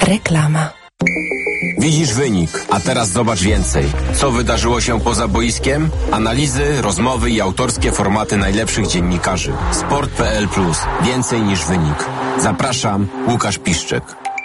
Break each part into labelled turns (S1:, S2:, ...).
S1: Reklama.
S2: Widzisz wynik, a teraz zobacz więcej. Co wydarzyło się poza boiskiem? Analizy, rozmowy i autorskie formaty najlepszych dziennikarzy. Sport.pl+. Więcej niż wynik. Zapraszam, Łukasz Piszczek.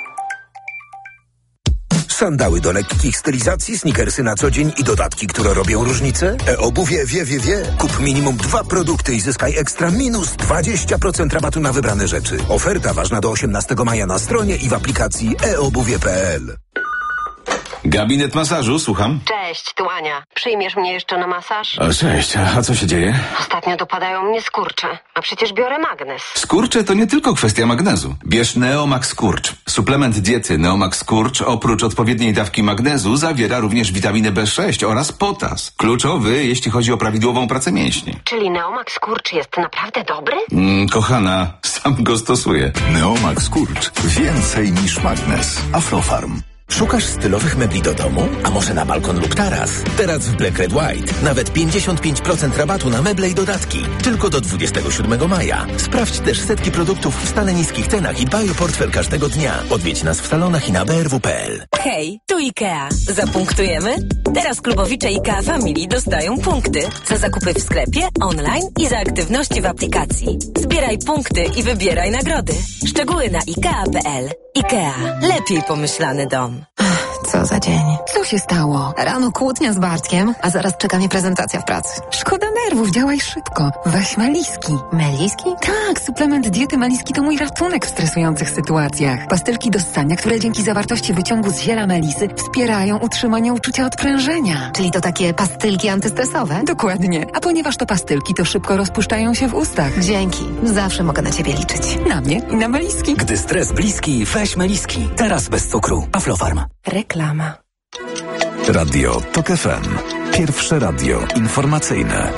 S3: Sandały do lekkich stylizacji, sneakersy na co dzień i dodatki, które robią różnicę? E-obuwie wie. Kup minimum 2 produkty i zyskaj ekstra minus 20% rabatu na wybrane rzeczy. Oferta ważna do 18 maja na stronie i w aplikacji eobuwie.pl.
S4: Gabinet masażu, słucham.
S5: Cześć, tu Ania. Przyjmiesz mnie jeszcze na masaż?
S4: Cześć, a co się dzieje?
S5: Ostatnio dopadają mnie skurcze, a przecież biorę magnez.
S4: Skurcze to nie tylko kwestia magnezu. Bierz Neomax Skurcz. Suplement diety Neomax Skurcz oprócz odpowiedniej dawki magnezu zawiera również witaminę B6 oraz potas. Kluczowy, jeśli chodzi o prawidłową pracę mięśni.
S5: Czyli Neomax Skurcz jest naprawdę dobry?
S4: Kochana, sam go stosuję.
S6: Neomax Skurcz. Więcej niż magnez. Aflofarm.
S3: Szukasz stylowych mebli do domu? A może na balkon lub taras? Teraz w Black Red White nawet 55% rabatu na meble i dodatki. Tylko do 27 maja. Sprawdź też setki produktów w stale niskich cenach i dbaj o portfel każdego dnia. Odwiedź nas w salonach i na brw.pl.
S1: Hej, tu IKEA. Zapunktujemy? Teraz klubowicze IKEA Family dostają punkty za zakupy w sklepie, online i za aktywności w aplikacji. Zbieraj punkty i wybieraj nagrody. Szczegóły na IKEA.pl. IKEA. Lepiej pomyślany dom.
S7: Co za dzień. Co się stało? Rano kłótnia z Bartkiem, a zaraz czeka mnie prezentacja w pracy. Szkoda nerwów, działaj szybko. Weź Meliski. Meliski? Tak, suplement diety Meliski to mój ratunek w stresujących sytuacjach. Pastylki do ssania, które dzięki zawartości wyciągu z ziela melisy wspierają utrzymanie uczucia odprężenia. Czyli to takie pastylki antystresowe? Dokładnie. A ponieważ to pastylki, to szybko rozpuszczają się w ustach. Dzięki. Zawsze mogę na ciebie liczyć. Na mnie i na Meliski.
S3: Gdy stres bliski, weź Meliski. Teraz bez cukru. Aflofarm.
S1: Reklama.
S6: Radio TOK FM. Pierwsze radio informacyjne.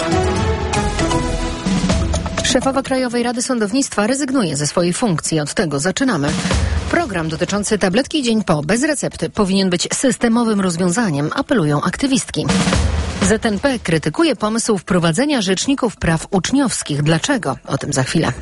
S8: Szefowa Krajowej Rady Sądownictwa rezygnuje ze swojej funkcji. Od tego zaczynamy. Program dotyczący tabletki dzień po bez recepty powinien być systemowym rozwiązaniem, apelują aktywistki. ZNP krytykuje pomysł wprowadzenia rzeczników praw uczniowskich. Dlaczego? O tym za chwilę.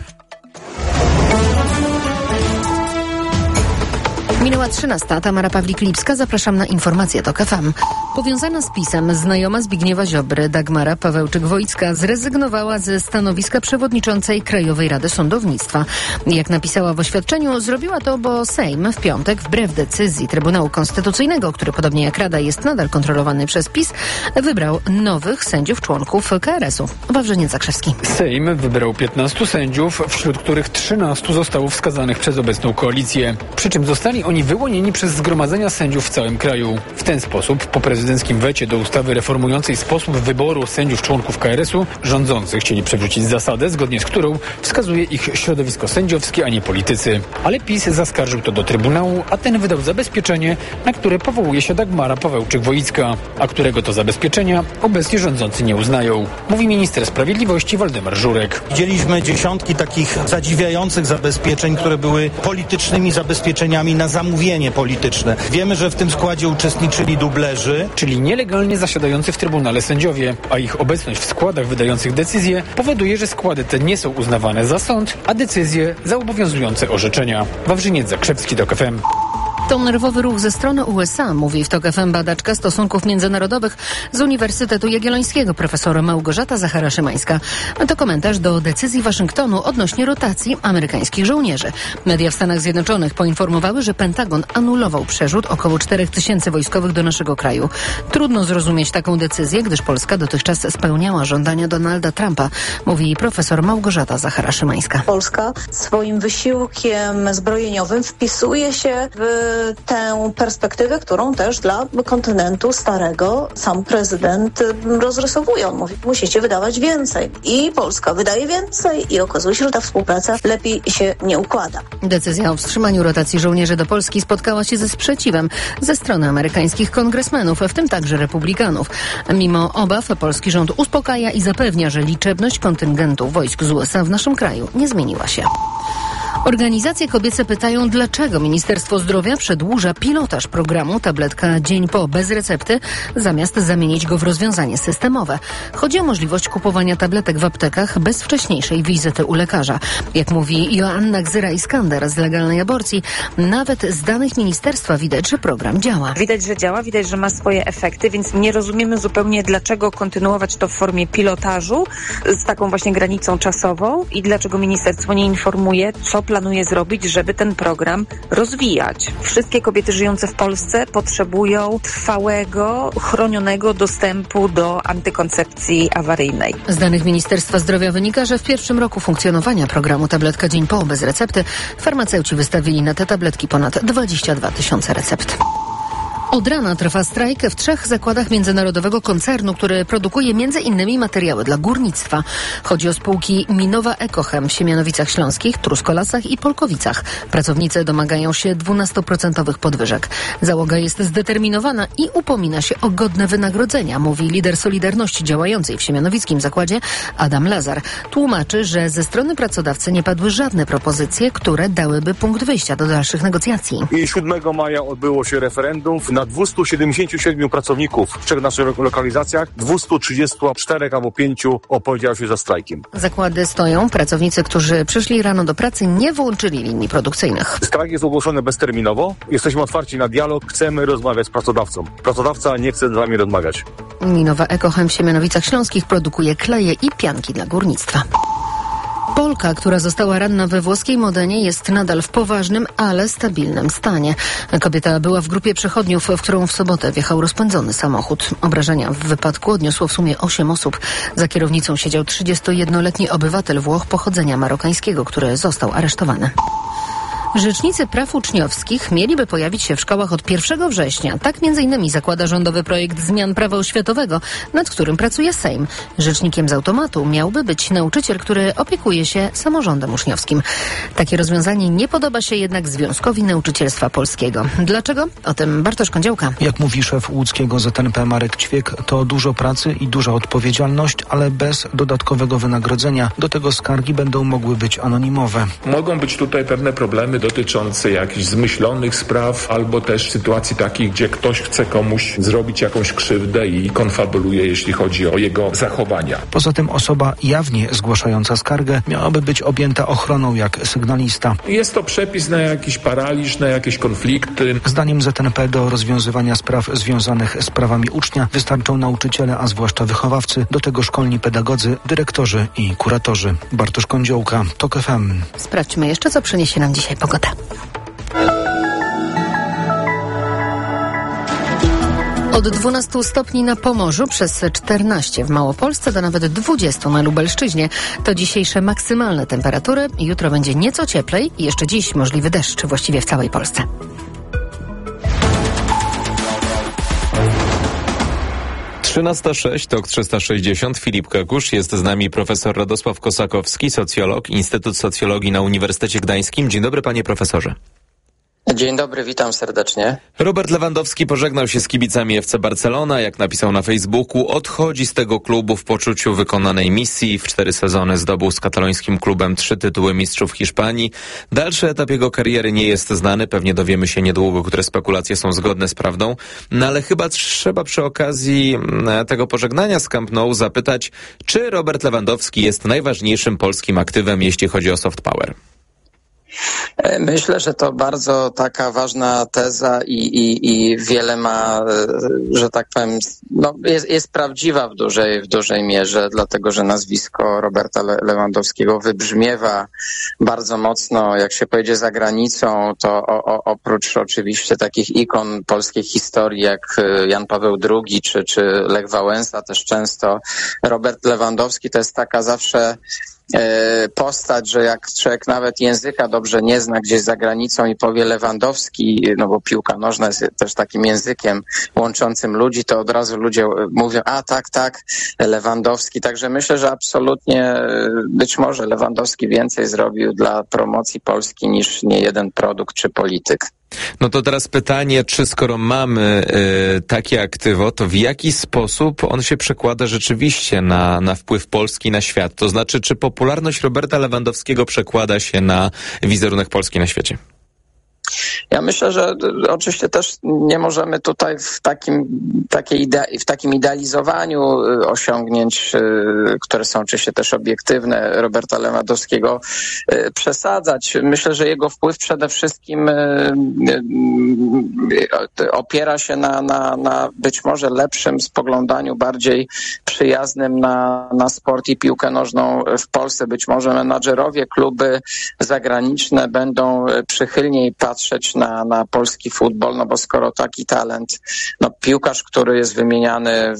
S8: Minęła 13. Tamara Pawlik-Lipska. Zapraszam na informacje TOK FM. Powiązana z PiS-em znajoma Zbigniewa Ziobry, Dagmara Pawełczyk-Wojcka, zrezygnowała ze stanowiska przewodniczącej Krajowej Rady Sądownictwa. Jak napisała w oświadczeniu, zrobiła to, bo Sejm w piątek, wbrew decyzji Trybunału Konstytucyjnego, który podobnie jak Rada jest nadal kontrolowany przez PiS, wybrał nowych sędziów członków KRS-u. Wawrzyniec Zakrzewski.
S9: Sejm wybrał 15 sędziów, wśród których 13 zostało wskazanych przez obecną koalicję. Przy czym zostali oni wyłonieni przez zgromadzenia sędziów w całym kraju. W ten sposób, po prezydenckim wecie do ustawy reformującej sposób wyboru sędziów członków KRS-u, rządzący chcieli przywrócić zasadę, zgodnie z którą wskazuje ich środowisko sędziowskie, a nie politycy. Ale PiS zaskarżył to do Trybunału, a ten wydał zabezpieczenie, na które powołuje się Dagmara Pawełczyk-Wojcka, a którego to zabezpieczenia obecnie rządzący nie uznają. Mówi minister sprawiedliwości Waldemar Żurek.
S10: Widzieliśmy dziesiątki takich zadziwiających zabezpieczeń, które były politycznymi zabezpieczeniami na zamówienie polityczne. Wiemy, że w tym składzie uczestniczyli dublerzy.
S9: Czyli nielegalnie zasiadający w Trybunale sędziowie, a ich obecność w składach wydających decyzje powoduje, że składy te nie są uznawane za sąd, a decyzje za obowiązujące orzeczenia. Wawrzyniec Zakrzewski, TOK FM.
S8: To nerwowy ruch ze strony USA, mówi w TOK FM badaczka stosunków międzynarodowych z Uniwersytetu Jagiellońskiego profesor Małgorzata Zachara-Szymańska. To komentarz do decyzji Waszyngtonu odnośnie rotacji amerykańskich żołnierzy. Media w Stanach Zjednoczonych poinformowały, że Pentagon anulował przerzut około 4000 wojskowych do naszego kraju. Trudno zrozumieć taką decyzję, gdyż Polska dotychczas spełniała żądania Donalda Trumpa, mówi profesor Małgorzata Zachara-Szymańska.
S11: Polska swoim wysiłkiem zbrojeniowym wpisuje się w tę perspektywę, którą też dla kontynentu starego sam prezydent rozrysowuje. On mówi, musicie wydawać więcej. I Polska wydaje więcej i okazuje się, że ta współpraca lepiej się nie układa.
S8: Decyzja o wstrzymaniu rotacji żołnierzy do Polski spotkała się ze sprzeciwem ze strony amerykańskich kongresmenów, w tym także republikanów. Mimo obaw polski rząd uspokaja i zapewnia, że liczebność kontyngentu wojsk z USA w naszym kraju nie zmieniła się. Organizacje kobiece pytają, dlaczego Ministerstwo Zdrowia przedłuża pilotaż programu Tabletka Dzień Po bez recepty, zamiast zamienić go w rozwiązanie systemowe. Chodzi o możliwość kupowania tabletek w aptekach bez wcześniejszej wizyty u lekarza. Jak mówi Joanna Gzyra-Iskander z Legalnej Aborcji, nawet z danych ministerstwa widać, że program działa.
S12: Widać, że działa, widać, że ma swoje efekty, więc nie rozumiemy zupełnie, dlaczego kontynuować to w formie pilotażu z taką właśnie granicą czasową i dlaczego ministerstwo nie informuje, co planuje zrobić, żeby ten program rozwijać. Wszystkie kobiety żyjące w Polsce potrzebują trwałego, chronionego dostępu do antykoncepcji awaryjnej.
S8: Z danych Ministerstwa Zdrowia wynika, że w pierwszym roku funkcjonowania programu Tabletka Dzień Po bez recepty farmaceuci wystawili na te tabletki ponad 22 000 recept. Od rana trwa strajk w 3 zakładach międzynarodowego koncernu, który produkuje m.in. materiały dla górnictwa. Chodzi o spółki Minowa Ekochem w Siemianowicach Śląskich, Truskolasach i Polkowicach. Pracownicy domagają się 12% podwyżek. Załoga jest zdeterminowana i upomina się o godne wynagrodzenia, mówi lider Solidarności działającej w siemianowickim zakładzie Adam Lazar. Tłumaczy, że ze strony pracodawcy nie padły żadne propozycje, które dałyby punkt wyjścia do dalszych negocjacji.
S13: I 7 maja odbyło się referendum. Na 277 pracowników w 3 naszych lokalizacjach 234 albo 5 opowiedziało się za strajkiem.
S8: Zakłady stoją. Pracownicy, którzy przyszli rano do pracy, nie włączyli linii produkcyjnych.
S13: Strajk jest ogłoszony bezterminowo. Jesteśmy otwarci na dialog. Chcemy rozmawiać z pracodawcą. Pracodawca nie chce z nami rozmawiać.
S8: Minowa Ekochem w Siemianowicach Śląskich produkuje kleje i pianki dla górnictwa. Polka, która została ranna we włoskiej Modenie, jest nadal w poważnym, ale stabilnym stanie. Kobieta była w grupie przechodniów, w którą w sobotę wjechał rozpędzony samochód. Obrażenia w wypadku odniosło w sumie 8 osób. Za kierownicą siedział 31-letni obywatel Włoch pochodzenia marokańskiego, który został aresztowany. Rzecznicy praw uczniowskich mieliby pojawić się w szkołach od 1 września. Tak m.in. zakłada rządowy projekt zmian prawa oświatowego, nad którym pracuje Sejm. Rzecznikiem z automatu miałby być nauczyciel, który opiekuje się samorządem uczniowskim. Takie rozwiązanie nie podoba się jednak Związkowi Nauczycielstwa Polskiego. Dlaczego? O tym Bartosz Kądziołka.
S10: Jak mówi szef łódzkiego ZNP Marek Ćwiek, to dużo pracy i duża odpowiedzialność, ale bez dodatkowego wynagrodzenia. Do tego skargi będą mogły być anonimowe.
S14: Mogą być tutaj pewne problemy dotyczące jakichś zmyślonych spraw albo też sytuacji takich, gdzie ktoś chce komuś zrobić jakąś krzywdę i konfabuluje, jeśli chodzi o jego zachowania.
S10: Poza tym osoba jawnie zgłaszająca skargę miałaby być objęta ochroną jak sygnalista.
S14: Jest to przepis na jakiś paraliż, na jakieś konflikty.
S10: Zdaniem ZNP do rozwiązywania spraw związanych z prawami ucznia wystarczą nauczyciele, a zwłaszcza wychowawcy, do tego szkolni pedagodzy, dyrektorzy i kuratorzy. Bartosz Kądziołka, TOK FM.
S8: Sprawdźmy jeszcze, co przyniesie nam dzisiaj pogoda. Od 12 stopni na Pomorzu, przez 14 w Małopolsce do nawet 20 na Lubelszczyźnie. To dzisiejsze maksymalne temperatury. Jutro będzie nieco cieplej i jeszcze dziś możliwy deszcz właściwie w całej Polsce.
S15: Trzynasta 6, TOK 360. Filip Kakusz. Jest z nami profesor Radosław Kosakowski, socjolog, Instytut Socjologii na Uniwersytecie Gdańskim. Dzień dobry, panie profesorze.
S16: Dzień dobry, witam serdecznie.
S15: Robert Lewandowski pożegnał się z kibicami FC Barcelona. Jak napisał na Facebooku, odchodzi z tego klubu w poczuciu wykonanej misji. W 4 sezony zdobył z katalońskim klubem 3 tytuły mistrzów Hiszpanii. Dalszy etap jego kariery nie jest znany. Pewnie dowiemy się niedługo, które spekulacje są zgodne z prawdą. No ale chyba trzeba przy okazji tego pożegnania z Camp Nou zapytać, czy Robert Lewandowski jest najważniejszym polskim aktywem, jeśli chodzi o soft power.
S16: Myślę, że to bardzo taka ważna teza i wiele ma, że tak powiem, no jest prawdziwa w dużej mierze, dlatego że nazwisko Roberta Lewandowskiego wybrzmiewa bardzo mocno, jak się pojedzie za granicą, to oprócz oczywiście takich ikon polskiej historii jak Jan Paweł II czy Lech Wałęsa też często, Robert Lewandowski to jest taka zawsze postać, że jak człowiek nawet języka dobrze nie zna gdzieś za granicą i powie Lewandowski, no bo piłka nożna jest też takim językiem łączącym ludzi, to od razu ludzie mówią, a tak, Lewandowski. Także myślę, że absolutnie być może Lewandowski więcej zrobił dla promocji Polski niż niejeden produkt czy polityk.
S15: No to teraz pytanie, czy skoro mamy takie aktywo, to w jaki sposób on się przekłada rzeczywiście na wpływ Polski na świat? To znaczy, czy popularność Roberta Lewandowskiego przekłada się na wizerunek Polski na świecie?
S16: Ja myślę, że oczywiście też nie możemy tutaj w takim idealizowaniu osiągnięć, które są oczywiście też obiektywne, Roberta Lewandowskiego przesadzać. Myślę, że jego wpływ przede wszystkim opiera się na być może lepszym spoglądaniu, bardziej przyjaznym na sport i piłkę nożną w Polsce. Być może menadżerowie, kluby zagraniczne będą przychylniej patrzeć na polski futbol, no bo skoro taki talent, piłkarz, który jest wymieniany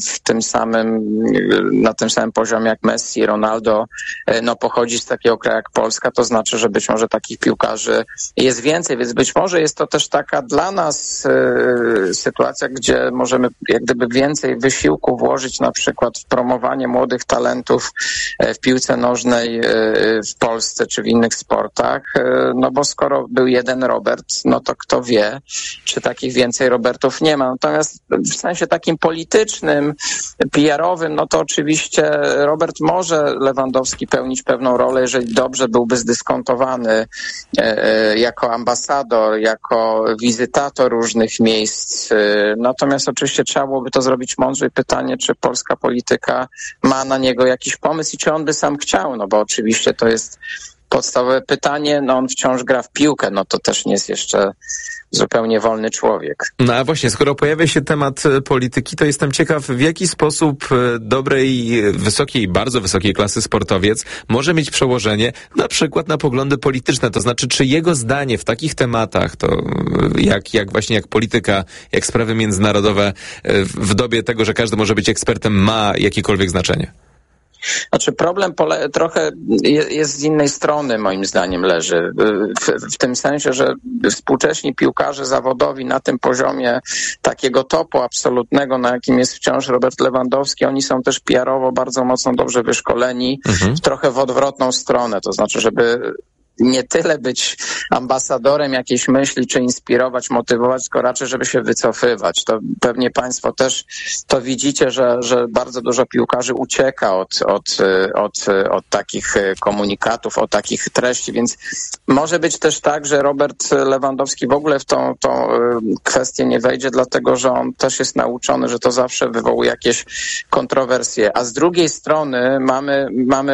S16: na tym samym poziomie jak Messi, Ronaldo, pochodzi z takiego kraju jak Polska, to znaczy, że być może takich piłkarzy jest więcej, więc być może jest to też taka dla nas sytuacja, gdzie możemy jak gdyby więcej wysiłku włożyć na przykład w promowanie młodych talentów w piłce nożnej w Polsce czy w innych sportach, no bo skoro był jeden Robert, no to kto wie, czy takich więcej Robertów nie ma. Natomiast w sensie takim politycznym, PR-owym, no to oczywiście Robert może Lewandowski pełnić pewną rolę, jeżeli dobrze byłby zdyskontowany jako ambasador, jako wizytator różnych miejsc. Natomiast oczywiście trzeba byłoby to zrobić mądrze. Pytanie, czy polska polityka ma na niego jakiś pomysł i czy on by sam chciał, no bo oczywiście to jest podstawowe pytanie, on wciąż gra w piłkę, to też nie jest jeszcze zupełnie wolny człowiek.
S15: No a właśnie, skoro pojawia się temat polityki, to jestem ciekaw, w jaki sposób dobrej, wysokiej, bardzo wysokiej klasy sportowiec może mieć przełożenie na przykład na poglądy polityczne, to znaczy, czy jego zdanie w takich tematach, to jak polityka, jak sprawy międzynarodowe w dobie tego, że każdy może być ekspertem, ma jakiekolwiek znaczenie?
S16: Znaczy problem trochę jest z innej strony, moim zdaniem, leży. W tym sensie, że współcześni piłkarze zawodowi na tym poziomie takiego topu absolutnego, na jakim jest wciąż Robert Lewandowski, oni są też PR-owo bardzo mocno dobrze wyszkoleni, trochę w odwrotną stronę. To znaczy, żeby nie tyle być ambasadorem jakiejś myśli, czy inspirować, motywować, tylko raczej, żeby się wycofywać. To pewnie państwo też to widzicie, że bardzo dużo piłkarzy ucieka od takich komunikatów, od takich treści, więc może być też tak, że Robert Lewandowski w ogóle w tą kwestię nie wejdzie, dlatego że on też jest nauczony, że to zawsze wywołuje jakieś kontrowersje. A z drugiej strony mamy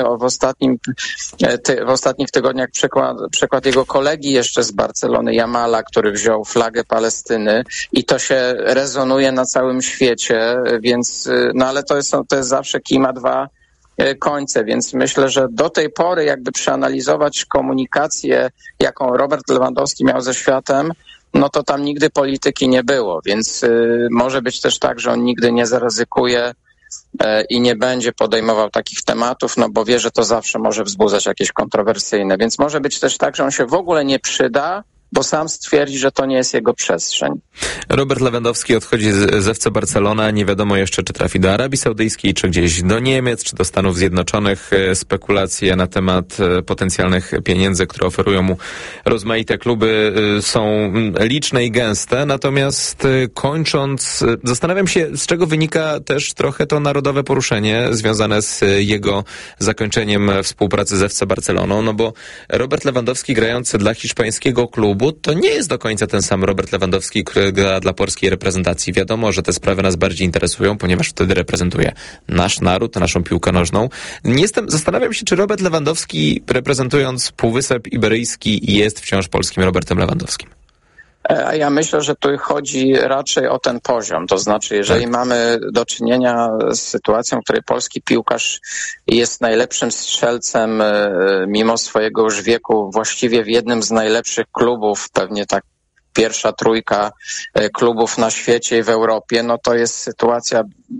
S16: w ostatnich tygodniach przykład jego kolegi jeszcze z Barcelony, Jamala, który wziął flagę Palestyny i to się rezonuje na całym świecie, więc ale to jest zawsze kij ma dwa końce, więc myślę, że do tej pory jakby przeanalizować komunikację, jaką Robert Lewandowski miał ze światem, no to tam nigdy polityki nie było, więc może być też tak, że on nigdy nie zaryzykuje i nie będzie podejmował takich tematów, no bo wie, że to zawsze może wzbudzać jakieś kontrowersyjne. Więc może być też tak, że on się w ogóle nie przyda, bo sam stwierdzi, że to nie jest jego przestrzeń.
S15: Robert Lewandowski odchodzi z FC Barcelona. Nie wiadomo jeszcze, czy trafi do Arabii Saudyjskiej, czy gdzieś do Niemiec, czy do Stanów Zjednoczonych. Spekulacje na temat potencjalnych pieniędzy, które oferują mu rozmaite kluby, są liczne i gęste. Natomiast kończąc, zastanawiam się, z czego wynika też trochę to narodowe poruszenie związane z jego zakończeniem współpracy z FC Barceloną, no bo Robert Lewandowski grający dla hiszpańskiego klubu to nie jest do końca ten sam Robert Lewandowski, który gra dla polskiej reprezentacji. Wiadomo, że te sprawy nas bardziej interesują, ponieważ wtedy reprezentuje nasz naród, naszą piłkę nożną. Zastanawiam się, czy Robert Lewandowski, reprezentując Półwysep Iberyjski, jest wciąż polskim Robertem Lewandowskim.
S16: A ja myślę, że tu chodzi raczej o ten poziom. To znaczy, jeżeli mamy do czynienia z sytuacją, w której polski piłkarz jest najlepszym strzelcem mimo swojego już wieku właściwie w jednym z najlepszych klubów, pewnie tak pierwsza trójka klubów na świecie i w Europie, no to jest sytuacja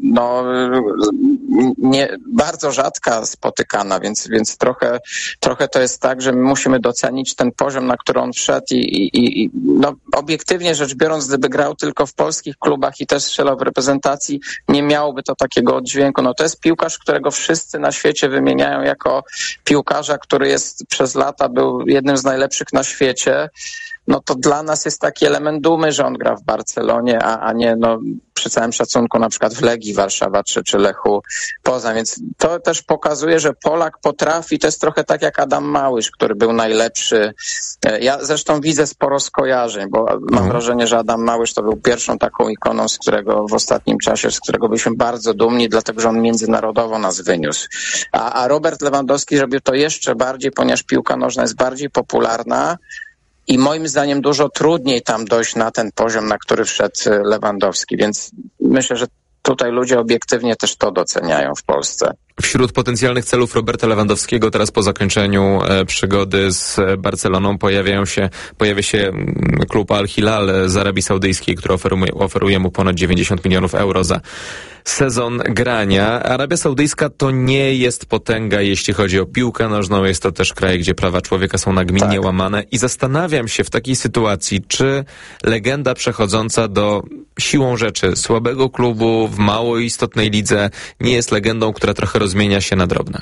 S16: bardzo rzadka spotykana, więc trochę to jest tak, że my musimy docenić ten poziom, na który on wszedł i obiektywnie rzecz biorąc, gdyby grał tylko w polskich klubach i też strzelał w reprezentacji, nie miałoby to takiego oddźwięku. No to jest piłkarz, którego wszyscy na świecie wymieniają jako piłkarza, który jest przez lata był jednym z najlepszych na świecie. no to dla nas jest taki element dumy, że on gra w Barcelonie, a nie przy całym szacunku na przykład w Legii Warszawa czy Lechu Poznań. Więc to też pokazuje, że Polak potrafi, to jest trochę tak jak Adam Małysz, który był najlepszy. Ja zresztą widzę sporo skojarzeń, bo mam wrażenie, że Adam Małysz to był pierwszą taką ikoną, z którego w ostatnim czasie, z którego byliśmy bardzo dumni, dlatego że on międzynarodowo nas wyniósł. A Robert Lewandowski robił to jeszcze bardziej, ponieważ piłka nożna jest bardziej popularna i moim zdaniem dużo trudniej tam dojść na ten poziom, na który wszedł Lewandowski, więc myślę, że tutaj ludzie obiektywnie też to doceniają w Polsce.
S15: Wśród potencjalnych celów Roberta Lewandowskiego teraz po zakończeniu przygody z Barceloną pojawia się klub Al Hilal z Arabii Saudyjskiej, który oferuje mu ponad 90 milionów euro za sezon grania. Arabia Saudyjska to nie jest potęga, jeśli chodzi o piłkę nożną. Jest to też kraj, gdzie prawa człowieka są nagminnie łamane. I zastanawiam się w takiej sytuacji, czy legenda przechodząca do siłą rzeczy słabego klubu w mało istotnej lidze nie jest legendą, która trochę rozmienia się na drobne.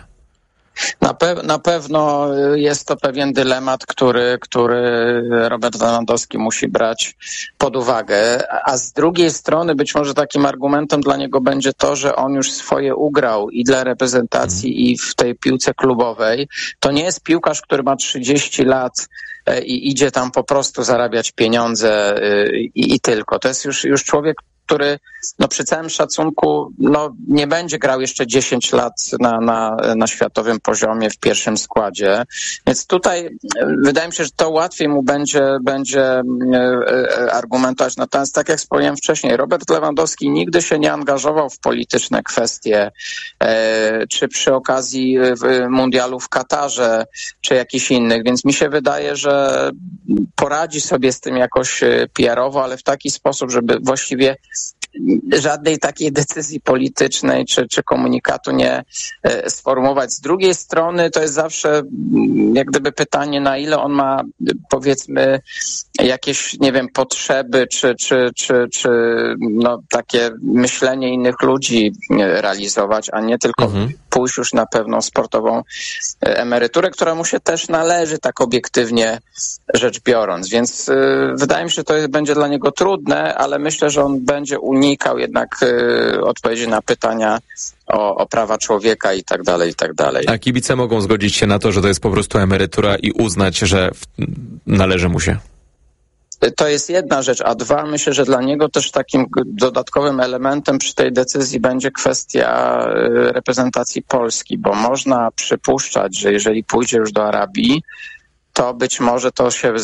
S16: Na pewno jest to pewien dylemat, który Robert Lewandowski musi brać pod uwagę, a z drugiej strony być może takim argumentem dla niego będzie to, że on już swoje ugrał i dla reprezentacji i w tej piłce klubowej. To nie jest piłkarz, który ma 30 lat i idzie tam po prostu zarabiać pieniądze i tylko. To jest już człowiek, który przy całym szacunku nie będzie grał jeszcze 10 lat na światowym poziomie w pierwszym składzie. Więc tutaj wydaje mi się, że to łatwiej mu będzie argumentować. Natomiast tak jak wspomniałem wcześniej, Robert Lewandowski nigdy się nie angażował w polityczne kwestie, czy przy okazji mundialu w Katarze, czy jakichś innych, więc mi się wydaje, że poradzi sobie z tym jakoś PR-owo, ale w taki sposób, żeby właściwie żadnej takiej decyzji politycznej czy komunikatu nie sformułować. Z drugiej strony to jest zawsze jak gdyby pytanie, na ile on ma, powiedzmy, jakieś, nie wiem, potrzeby czy takie myślenie innych ludzi realizować, a nie tylko pójść już na pewną sportową emeryturę, która mu się też należy, tak obiektywnie rzecz biorąc. Więc wydaje mi się, że to będzie dla niego trudne, ale myślę, że on będzie unikał jednak odpowiedzi na pytania o prawa człowieka i tak dalej, i tak dalej.
S15: A kibice mogą zgodzić się na to, że to jest po prostu emerytura i uznać, że należy mu się?
S16: To jest jedna rzecz, a dwa, myślę, że dla niego też takim dodatkowym elementem przy tej decyzji będzie kwestia reprezentacji Polski, bo można przypuszczać, że jeżeli pójdzie już do Arabii, to być może to się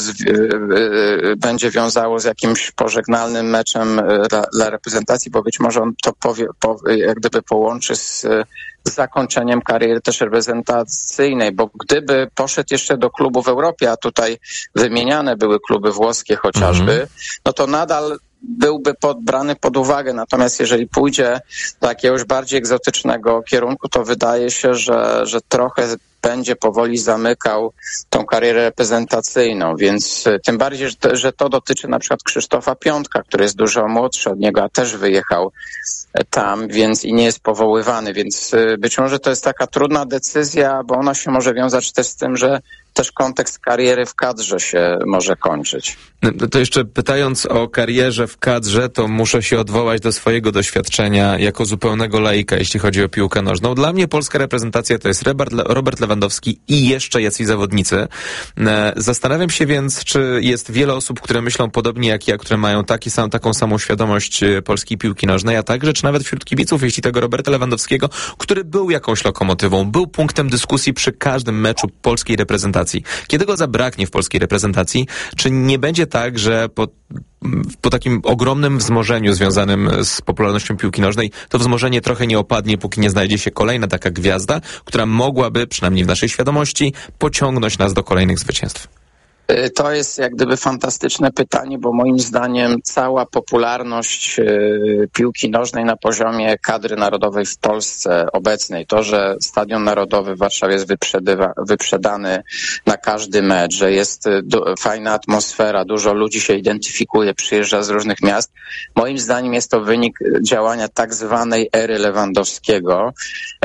S16: będzie wiązało z jakimś pożegnalnym meczem dla reprezentacji, bo być może on to jak gdyby połączy z zakończeniem kariery też reprezentacyjnej, bo gdyby poszedł jeszcze do klubu w Europie, a tutaj wymieniane były kluby włoskie chociażby, no to nadal byłby brany pod uwagę. Natomiast jeżeli pójdzie do jakiegoś bardziej egzotycznego kierunku, to wydaje się, że trochę będzie powoli zamykał tą karierę reprezentacyjną, więc tym bardziej, że to dotyczy na przykład Krzysztofa Piątka, który jest dużo młodszy od niego, a też wyjechał tam, więc i nie jest powoływany, więc być może to jest taka trudna decyzja, bo ona się może wiązać też z tym, że też kontekst kariery w kadrze się może kończyć.
S15: To jeszcze pytając o karierze w kadrze, to muszę się odwołać do swojego doświadczenia jako zupełnego laika, jeśli chodzi o piłkę nożną. Dla mnie polska reprezentacja to jest Robert Lewandowski i jeszcze jacyś zawodnicy. Zastanawiam się więc, czy jest wiele osób, które myślą podobnie jak ja, które mają taką samą świadomość polskiej piłki nożnej, a także, czy nawet wśród kibiców, jeśli tego Roberta Lewandowskiego, który był jakąś lokomotywą, był punktem dyskusji przy każdym meczu polskiej reprezentacji. Kiedy go zabraknie w polskiej reprezentacji, czy nie będzie tak, że po takim ogromnym wzmożeniu związanym z popularnością piłki nożnej, to wzmożenie trochę nie opadnie, póki nie znajdzie się kolejna taka gwiazda, która mogłaby, przynajmniej w naszej świadomości, pociągnąć nas do kolejnych zwycięstw?
S16: To jest jak gdyby fantastyczne pytanie, bo moim zdaniem cała popularność piłki nożnej na poziomie kadry narodowej w Polsce obecnej, to, że Stadion Narodowy w Warszawie jest wyprzedany na każdy mecz, że jest fajna atmosfera, dużo ludzi się identyfikuje, przyjeżdża z różnych miast, moim zdaniem jest to wynik działania tak zwanej ery Lewandowskiego.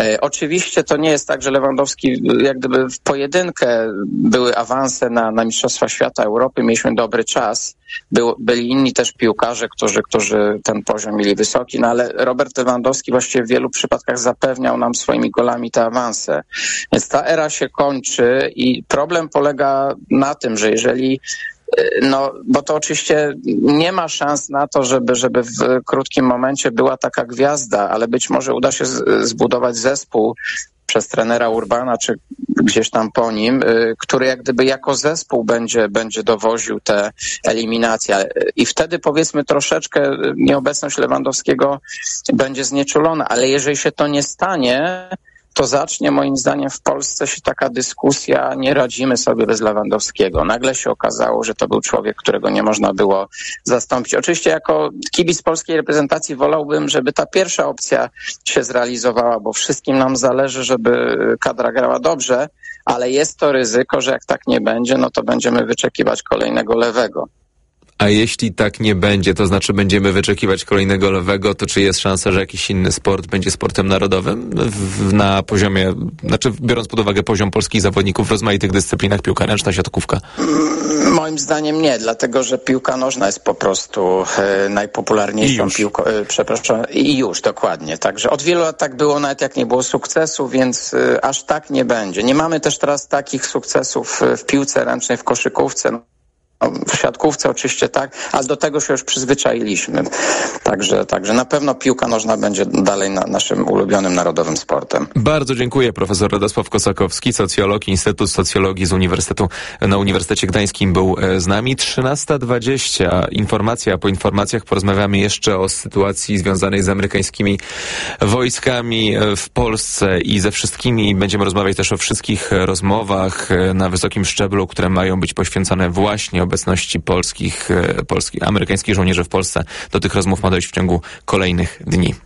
S16: Oczywiście to nie jest tak, że Lewandowski jak gdyby w pojedynkę były awanse na mistrzostwa Mistrzostwa Świata, Europy, mieliśmy dobry czas. Byli inni też piłkarze, którzy ten poziom mieli wysoki, no ale Robert Lewandowski właściwie w wielu przypadkach zapewniał nam swoimi golami te awanse. Więc ta era się kończy i problem polega na tym, że jeżeli bo to oczywiście nie ma szans na to, żeby w krótkim momencie była taka gwiazda, ale być może uda się zbudować zespół przez trenera Urbana, czy gdzieś tam po nim, który jak gdyby jako zespół będzie dowoził te eliminacje. I wtedy powiedzmy troszeczkę nieobecność Lewandowskiego będzie znieczulona, ale jeżeli się to nie stanie, to zacznie moim zdaniem w Polsce się taka dyskusja, nie radzimy sobie bez Lewandowskiego. Nagle się okazało, że to był człowiek, którego nie można było zastąpić. Oczywiście jako kibic polskiej reprezentacji wolałbym, żeby ta pierwsza opcja się zrealizowała, bo wszystkim nam zależy, żeby kadra grała dobrze, ale jest to ryzyko, że jak tak nie będzie, no to będziemy wyczekiwać kolejnego lewego.
S15: A jeśli tak nie będzie, to znaczy będziemy wyczekiwać kolejnego lewego, to czy jest szansa, że jakiś inny sport będzie sportem narodowym na poziomie, biorąc pod uwagę poziom polskich zawodników w rozmaitych dyscyplinach, piłka ręczna, siatkówka?
S16: Moim zdaniem nie, dlatego że piłka nożna jest po prostu najpopularniejszą piłką. I już, dokładnie. Także od wielu lat tak było, nawet jak nie było sukcesu, więc aż tak nie będzie. Nie mamy też teraz takich sukcesów w piłce ręcznej, w koszykówce. W siatkówce oczywiście tak, ale do tego się już przyzwyczailiśmy. Także na pewno piłka nożna będzie dalej naszym ulubionym narodowym sportem.
S15: Bardzo dziękuję. Profesor Radosław Kosakowski, socjolog, Instytut Socjologii na Uniwersytecie Gdańskim był z nami. 13:20. Informacja. Po informacjach porozmawiamy jeszcze o sytuacji związanej z amerykańskimi wojskami w Polsce i ze wszystkimi. Będziemy rozmawiać też o wszystkich rozmowach na wysokim szczeblu, które mają być poświęcone właśnie obecności amerykańskich żołnierzy w Polsce. Do tych rozmów ma dojść w ciągu kolejnych dni.